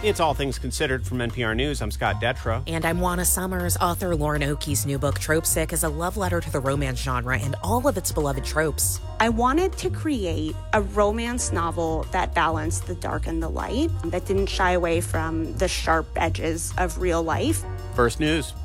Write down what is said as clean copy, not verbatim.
It's All Things Considered from NPR News. I'm Scott Detrow. And I'm Juana Summers. Author Lauren Oakey's new book, Tropesick, is a love letter to the romance genre and all of its beloved tropes. I wanted to create a romance novel that balanced the dark and the light, that didn't shy away from the sharp edges of real life. First News.